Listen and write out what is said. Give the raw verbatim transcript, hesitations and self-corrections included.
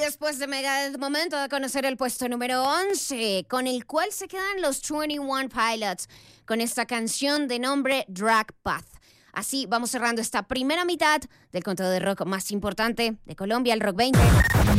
después de Megadeth, momento de conocer el puesto número once, con el cual se quedan los veintiuno Pilots, con esta canción de nombre Drag Path. Así vamos cerrando esta primera mitad del conteo de rock más importante de Colombia, el Rock veinte.